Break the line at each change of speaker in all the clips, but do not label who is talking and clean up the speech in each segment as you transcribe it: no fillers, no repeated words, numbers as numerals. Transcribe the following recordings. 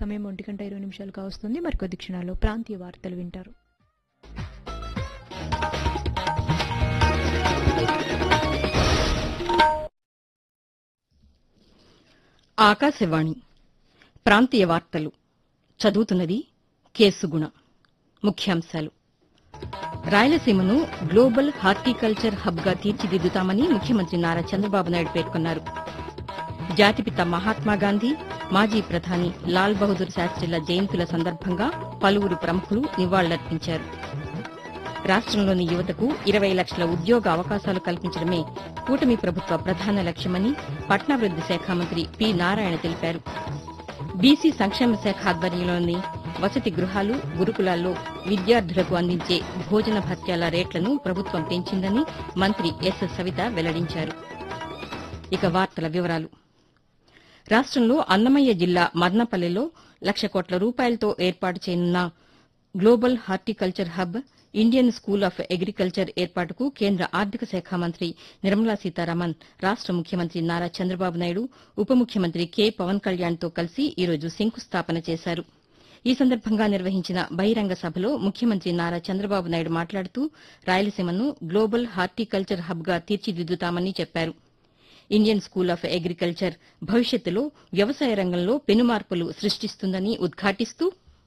సమయం 1:20 కావస్తుంది. మరికొద్ది క్షణాల్లో ప్రాంతీయ వార్తలు వింటారు.
ఆకాశవాణి ప్రాంతీయ వార్తలు చదువుతున్నది కేసుగుణ. ముఖ్యాంశాలు: రాయలసీమను గ్లోబల్ హార్టికల్చర్ హబ్గా తీర్చిదిద్దుతామని ముఖ్యమంత్రి నారా చంద్రబాబు నాయుడు పేర్కొన్నారు. జాతిపిత మహాత్మాగాంధీ, మాజీ ప్రధాని లాల్ బహదూర్ శాస్త్రిల జయంతుల సందర్భంగా పలువురు ప్రముఖులు నివాళులర్పించారు. రాష్టంలోని యువతకు 20 లక్షల ఉద్యోగ అవకాశాలు కల్పించడమే కూటమి ప్రభుత్వ ప్రధాన లక్ష్యమని పట్టణాభివృద్ది శాఖ మంత్రి పి. నారాయణ తెలిపారు. బీసీ సంక్షేమ శాఖ ఆధ్వర్యంలోని వసతి గృహాలు, గురుకులాల్లో విద్యార్థులకు అందించే భోజన భత్యాల రేట్లను ప్రభుత్వం పెంచిందని మంత్రి ఎస్. సవిత వెల్లడించారు. ఇక వార్తల వివరాలు. రాష్టంలో అన్నమయ్య జిల్లా మదనపల్లెలో 1,00,00,000 కోట్ల రూపాయలతో ఏర్పాటు చేయనున్న global horticulture hub, Indian school of agriculture ఏర్పాటుకు కేంద్ర ఆర్థిక శాఖ మంత్రి నిర్మలా సీతారామన్ రాష్ట ముఖ్యమంత్రి నారా చంద్రబాబు నాయుడు, ఉప ముఖ్యమంత్రి కె. పవన్ కళ్యాణ్తో కలిసి ఈరోజు శంకుస్థాపన చేశారు. ఈ సందర్భంగా నిర్వహించిన బహిరంగ సభలో ముఖ్యమంత్రి నారా చంద్రబాబు నాయుడు మాట్లాడుతూ రాయలసీమను గ్లోబల్ హార్టికల్చర్ హబ్గా తీర్చిదిద్దుతామని చెప్పారు. ఇండియన్ స్కూల్ ఆఫ్ అగ్రికల్చర్ భవిష్యత్తులో వ్యవసాయ రంగంలో పెనుమార్పులు సృష్టిస్తుందని ఉద్ఘాటిస్తూ,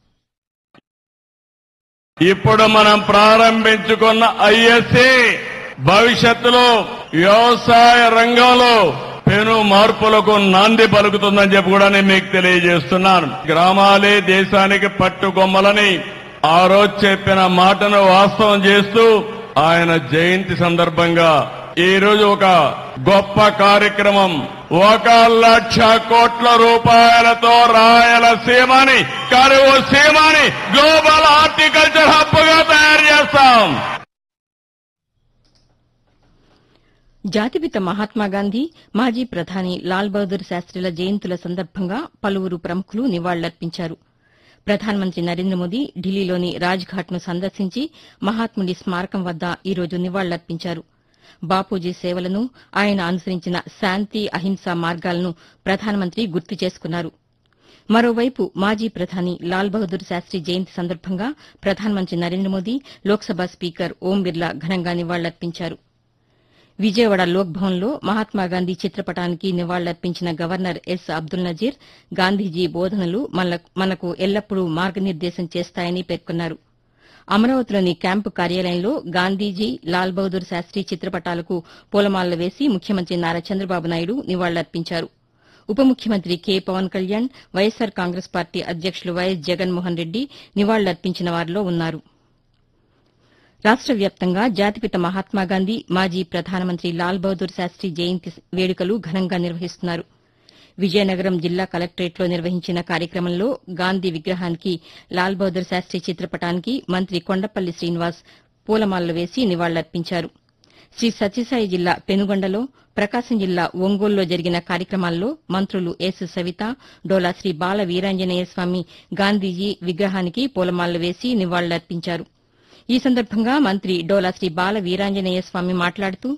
ఇప్పుడు మనం ప్రారంభించుకున్న ఐఎస్ఏ భవిష్యత్తులో వ్యవసాయ రంగంలో పెను మార్పులకు నాంది పలుకుతుందని చెప్పి కూడా నేను మీకు తెలియజేస్తున్నాను. గ్రామాలే దేశానికి పట్టుకొమ్మలని ఆ రోజు చెప్పిన మాటను వాస్తవం చేస్తూ ఆయన జయంతి సందర్భంగా ఈ రోజు ఒక గొప్ప కార్యక్రమం 1,00,000 కోట్ల రూపాయలతో రాయలసీమని, కరువు సీమని గ్లోబల్ హార్టికల్చర్ హబ్ గా తయారు చేస్తాం.
జాతిపిత మహాత్మాగాంధీ, మాజీ ప్రధాని లాల్ బహదూర్ శాస్త్రిల జయంతుల సందర్భంగా పలువురు ప్రముఖులు నివాళులర్పించారు. ప్రధానమంత్రి నరేంద్ర మోదీ ఢిల్లీలోని రాజ్ఘాట్ను సందర్శించి మహాత్ముడి స్మారకం వద్ద ఈరోజు నివాళులర్పించారు. బాపూజీ సేవలను, ఆయన అనుసరించిన శాంతి, అహింసా మార్గాలను ప్రధానమంత్రి గుర్తు చేసుకున్నారు. మరోవైపు మాజీ ప్రధాని లాల్ బహదూర్ శాస్త్రి జయంతి సందర్భంగా ప్రధానమంత్రి నరేంద్ర మోదీ, లోక్సభ స్పీకర్ ఓం బిర్లా ఘనంగా నివాళులర్పించారు. విజయవాడ లోక్ భవన్లో మహాత్మాగాంధీ చిత్రపటానికి నివాళులర్పించిన గవర్నర్ ఎస్. అబ్దుల్ నజీర్, గాంధీజీ బోధనలు మనకు ఎల్లప్పుడూ మార్గనిర్దేశం చేస్తాయని పేర్కొన్నారు. అమరావతిలోని క్యాంపు కార్యాలయంలో గాంధీజీ, లాల్ బహదూర్ శాస్త్రి చిత్రపటాలకు పూలమాలలు వేసి ముఖ్యమంత్రి నారా చంద్రబాబు నాయుడు నివాళులర్పించారు. ఉప ముఖ్యమంత్రి కె. పవన్ కళ్యాణ్, వైఎస్సార్ కాంగ్రెస్ పార్టీ అధ్యకులు వైఎస్ జగన్మోహన్ రెడ్డి నివాళులర్పించిన వారిలో ఉన్నారు. రాష్ట వ్యాప్తంగా జాతిపిత మహాత్మాగాంధీ, మాజీ ప్రధానమంత్రి లాల్ బహదూర్ శాస్త్రి జయంతి వేడుకలు ఘనంగా నిర్వహిస్తున్నారు. విజయనగరం జిల్లా కలెక్టరేట్లో నిర్వహించిన కార్యక్రమంలో గాంధీ విగ్రహానికి, లాల్ బహదూర్ శాస్త్రి చిత్రపటానికి మంత్రి కొండపల్లి శ్రీనివాస్ పూలమాలలు వేసి నివాళులర్పించారు. శ్రీ సత్యసాయి జిల్లా పెనుగొండలో, ప్రకాశం జిల్లా ఒంగోలులో జరిగిన కార్యక్రమాల్లో మంత్రులు ఎస్. సవిత, డోలా శ్రీ బాల వీరాంజనేయ స్వామి గాంధీజీ విగ్రహానికి పూలమాలలు వేసి నివాళులర్పించారు. ఈ సందర్భంగా మంత్రి డోలా శ్రీ బాల వీరాంజనేయ స్వామి మాట్లాడుతూ,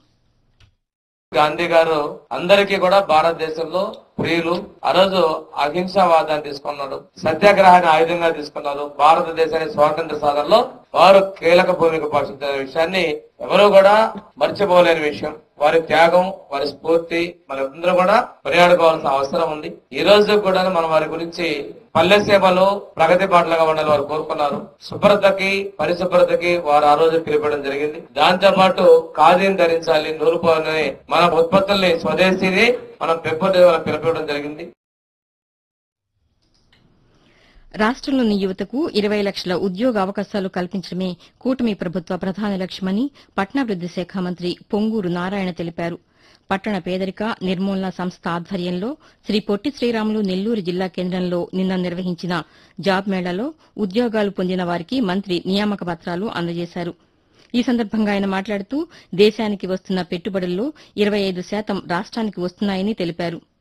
గాంధీ గారు అందరికీ కూడా భారతదేశంలో ప్రియులు. ఆ రోజు అహింసావాదాన్ని తీసుకున్నాడు, సత్యాగ్రహాన్ని ఆయుధంగా తీసుకున్నారు. భారతదేశాన్ని స్వాతంత్ర సాధనలో వారు కీలక భూమిక పోషించిన విషయాన్ని ఎవరూ కూడా మర్చిపోలేని విషయం. వారి త్యాగం, వారి స్ఫూర్తి మనందరూ కూడా కొనియాడుకోవాల్సిన అవసరం ఉంది. ఈ రోజు కూడా మనం వారి గురించి పల్లె సేవలు ప్రగతి బాటలుగా ఉండాలని వారు కోరుకున్నారు. శుభ్రతకి, పరిశుభ్రతకి వారు ఆ రోజు పిలిపడం జరిగింది. దాంతో పాటు ఖాదీని ధరించాలి, నూలుపోని మన ఉత్పత్తుల్ని స్వదేశీని మనం పిలిపడం జరిగింది.
రాష్టంలోని యువతకు 20 లక్షల ఉద్యోగ అవకాశాలు కల్పించడమే కూటమి ప్రభుత్వ ప్రధాన లక్ష్యమని పట్టణాభివృద్ది శాఖ మంత్రి పొంగూరు నారాయణ తెలిపారు. పట్టణ పేదరిక నిర్మూలన సంస్థ ఆధ్వర్యంలో శ్రీ పొట్టి శ్రీరాములు నెల్లూరు జిల్లా కేంద్రంలో నిన్న నిర్వహించిన జాబ్ మేళాలో ఉద్యోగాలు పొందిన వారికి మంత్రి నియామక పత్రాలు అందజేశారు. ఈ సందర్భంగా ఆయన మాట్లాడుతూ దేశానికి వస్తున్న పెట్టుబడుల్లో 25% రాష్ట్రానికి వస్తున్నాయని తెలిపారు.